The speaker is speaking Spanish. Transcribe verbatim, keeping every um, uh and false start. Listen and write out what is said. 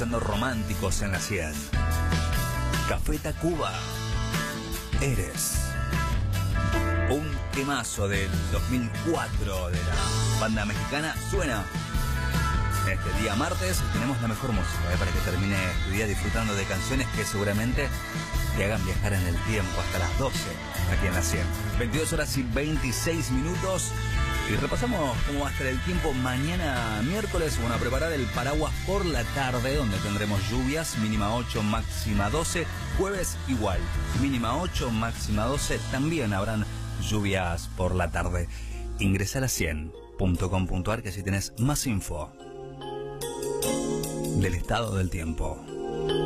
escuchando Románticos en la cien. Café Tacuba, Eres. Un temazo del dos mil cuatro de la banda mexicana suena. Este día martes tenemos la mejor música, ¿eh? Para que termine tu día disfrutando de canciones que seguramente te hagan viajar en el tiempo hasta las doce aquí en la cien. veintidós horas y veintiséis minutos. Y repasamos cómo va a estar el tiempo mañana miércoles. Bueno, a preparar el paraguas por la tarde, donde tendremos lluvias, mínima ocho, máxima doce. Jueves igual, mínima ocho, máxima doce. También habrán lluvias por la tarde. Ingresa a la cien punto com punto ar que si tenés más info del estado del tiempo.